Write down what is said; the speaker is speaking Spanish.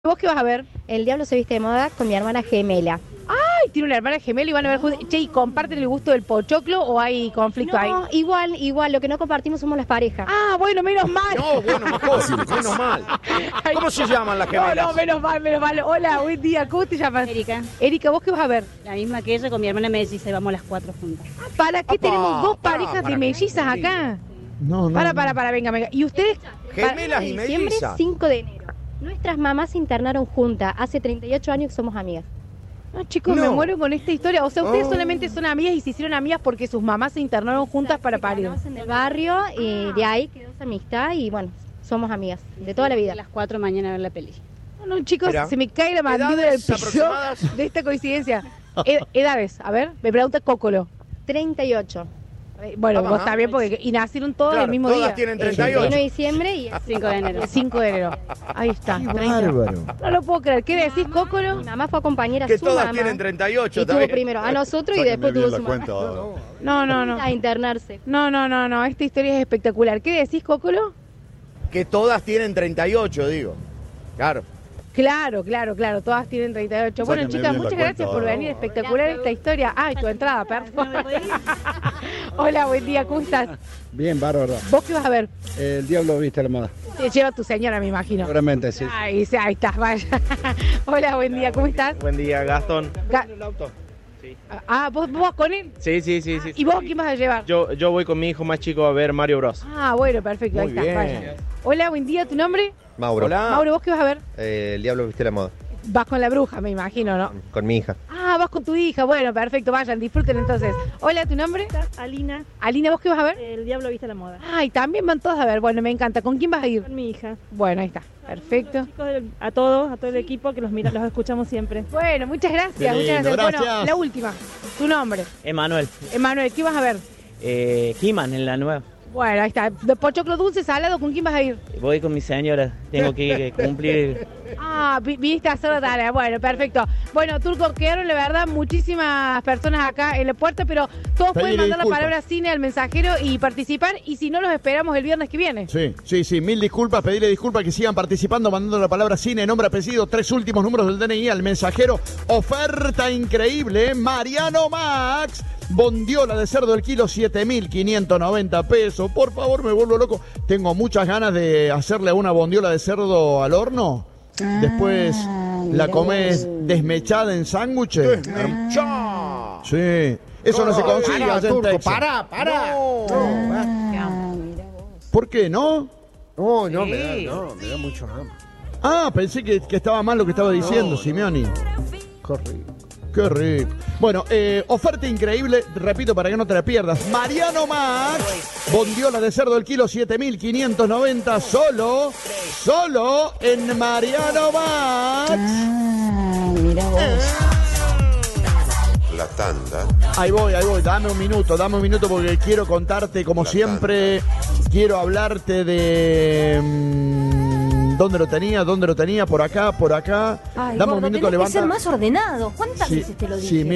¿Vos qué vas a ver? El diablo se viste de moda con mi hermana gemela. Ay, tiene una hermana gemela y van a ver juntos. Che, ¿y comparten el gusto del pochoclo o hay conflicto ahí? No, igual, lo que no compartimos somos las parejas. Ah, bueno, menos mal. No, bueno, mejor, menos mal. Ay, ¿Cómo se llaman las gemelas? No, menos mal. Hola, buen día, ¿cómo te llamas? Erika, Erika, ¿vos qué vas a ver? la misma que ella con mi hermana melliza y vamos las cuatro juntas. ¿Para qué Apa, tenemos dos pará, parejas de para mellizas confundir. acá? No. Para, venga. ¿Y ustedes? Gemelas y Diciembre, mellizas. 5 de enero. Nuestras mamás se internaron juntas. Hace 38 años que somos amigas. No, chicos, No. me muero con esta historia. O sea, ustedes Oh. solamente son amigas y se hicieron amigas porque sus mamás se internaron juntas para parir. Nos conocen del barrio y de ahí quedó esa amistad y bueno, somos amigas de toda la vida. A las 4 mañana a ver la peli. No, chicos, Mira. se me cae la mandíbula del ¿Edades piso aproximadas? de esta coincidencia. Edades, a ver, me pregunta Cócolo. 38. Bueno, Ajá. vos también, porque y nacieron todos Claro, el mismo todas día. tienen El 38. 31 de diciembre y el 5 de enero. El 5 de enero. Ahí está. Qué 30. bárbaro. No lo puedo creer. ¿Qué decís, Cócolo? mi mamá fue a acompañar a Que su todas mamá. tienen 38 y tuvo también. primero a nosotros y después tuvo su mamá. No. A internarse. No. Esta historia es espectacular. ¿Qué decís, Cócolo? Que todas tienen 38, digo. Claro. Claro. Todas tienen 38. Bueno, Sáquenme chicas, bien la muchas gracias cuenta. por venir. Espectacular esta historia. Ay, tu entrada, perdón. Hola, buen día. ¿Cómo estás? Bien, bárbaro. ¿Vos qué vas a ver? El diablo viste la moda. Te lleva tu señora, me imagino. Seguramente, sí. Ahí estás, vaya. Hola, buen día. ¿Cómo estás? Buen día, Gastón. ¿Vos vas con él? Sí. ¿Y vos quién vas a llevar? Yo voy con mi hijo más chico a ver Mario Bros. Bueno, perfecto. Muy ahí está, bien. vaya. Hola, buen día. ¿Tu nombre? Mauro, Hola. Mauro, ¿vos qué vas a ver? el diablo viste la moda, Vas con la bruja, me imagino, ¿no? con mi hija. Vas con tu hija. Bueno, perfecto. Vayan, disfruten entonces. Hola, ¿tu nombre? Alina, Alina, ¿vos qué vas a ver? el diablo viste la moda. Ay, también van todos a ver. Bueno, me encanta. ¿Con quién vas a ir? Con mi hija. Bueno, ahí está. Perfecto. Chicos, a todo el equipo que los escuchamos siempre. Bueno, muchas gracias. Qué lindo, Muchas gracias. Bueno, gracias. la última. Tu nombre. Emanuel. Emanuel, ¿qué vas a ver? He-Man en la nueva. Bueno, ahí está. De pochoclo dulce, salado, ¿con quién vas a ir? Voy con mi señora. Tengo que cumplir. Viniste a hacer la tarea. Bueno, perfecto. Bueno, Turco, quedaron, la verdad, muchísimas personas acá en la puerta, pero todos pueden Pedirle mandar la disculpas. palabra cine al mensajero y participar. Y si no, los esperamos el viernes que viene. Sí, mil disculpas, pedirle disculpas que sigan participando, mandando la palabra cine, nombre, apellido, 3 últimos números del DNI al mensajero. Oferta increíble, ¿eh? Mariano Max, bondiola de cerdo el kilo, 7.590 pesos. Por favor, me vuelvo loco. Tengo muchas ganas de hacerle una bondiola de cerdo al horno. Después la comes desmechada en sándwiches. ¡Chao! Sí, eso no se consigue Pará, allá en Turco, Texas. pará. ¿Por qué no? No, me da mucho hambre. Pensé que estaba mal lo que estaba diciendo, Simeoni. Qué rico. Bueno, oferta increíble, repito, para que no te la pierdas. Mariano Max, bondiola de cerdo el kilo, 7.590, solo en Mariano Max. La tanda. Ahí voy, dame un minuto porque quiero contarte, como siempre, quiero hablarte de... ¿Dónde lo tenía? Por acá. Ay, Dame un gordo, minuto, tenés que ser levanta. más ordenado. ¿Cuántas Sí, veces te lo dije? sí,